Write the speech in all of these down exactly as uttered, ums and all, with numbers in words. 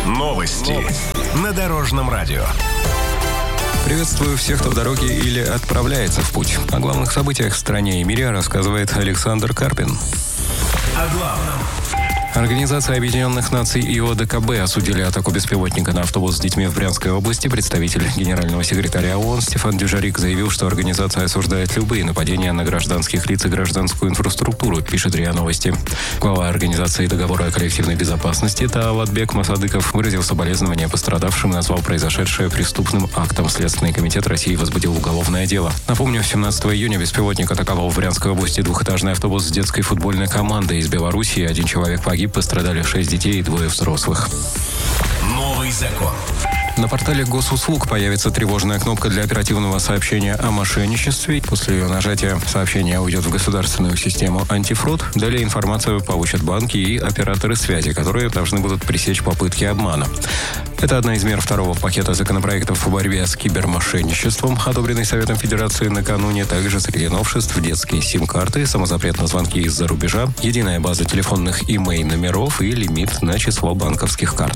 Новости на Дорожном радио. Приветствую всех, кто в дороге или отправляется в путь. О главных событиях в стране и мире рассказывает Александр Карпин. О главном. Организация Объединенных Наций и О Д К Б осудили атаку беспилотника на автобус с детьми в Брянской области. Представитель генерального секретаря ООН Стефан Дюжарик заявил, что организация осуждает любые нападения на гражданских лиц и гражданскую инфраструктуру, пишет РИА Новости. Глава организации договора о коллективной безопасности Таалатбек Масадыков выразил соболезнования пострадавшим и назвал произошедшее преступным актом. Следственный комитет России возбудил уголовное дело. Напомню, семнадцатого июня беспилотник атаковал в Брянской области двухэтажный автобус с детской футбольной командой из Белоруссии. Один человек погиб. Пострадали шесть детей и двое взрослых. Новый закон. На портале госуслуг появится тревожная кнопка для оперативного сообщения о мошенничестве. После ее нажатия сообщение уйдет в государственную систему антифрод. Далее информацию получат банки и операторы связи, которые должны будут пресечь попытки обмана. Это одна из мер второго пакета законопроектов по борьбе с кибермошенничеством, одобренный Советом Федерации накануне. Также среди новшеств детские сим-карты, самозапрет на звонки из-за рубежа, единая база телефонных имей-номеров и лимит на число банковских карт.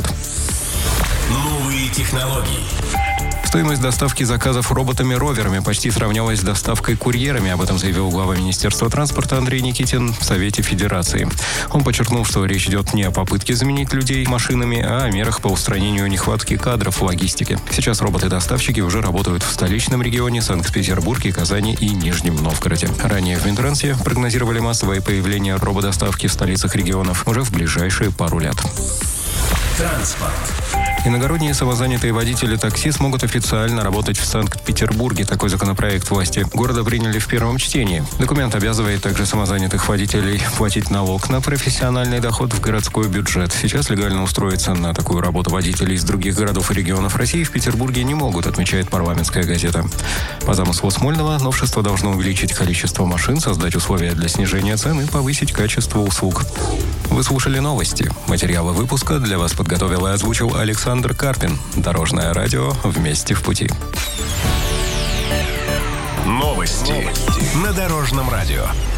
Новые технологии. Стоимость доставки заказов роботами-роверами почти сравнялась с доставкой курьерами. Об этом заявил глава Министерства транспорта Андрей Никитин в Совете Федерации. Он подчеркнул, что речь идет не о попытке заменить людей машинами, а о мерах по устранению нехватки кадров в логистике. Сейчас роботы-доставщики уже работают в столичном регионе, Санкт-Петербурге, Казани и Нижнем Новгороде. Ранее в Минтрансе прогнозировали массовое появление рободоставки в столицах регионов уже в ближайшие пару лет. Транспорт. Иногородние самозанятые водители такси смогут официально работать в Санкт-Петербурге. Такой законопроект власти города приняли в первом чтении. Документ обязывает также самозанятых водителей платить налог на профессиональный доход в городской бюджет. Сейчас легально устроиться на такую работу водители из других городов и регионов России в Петербурге не могут, отмечает парламентская газета. По замыслу Смольного, новшество должно увеличить количество машин, создать условия для снижения цен и повысить качество услуг. Вы слушали новости. Материалы выпуска для вас подготовил и озвучил Александр Карпин. Дорожное радио «Вместе в пути». Новости на Дорожном радио.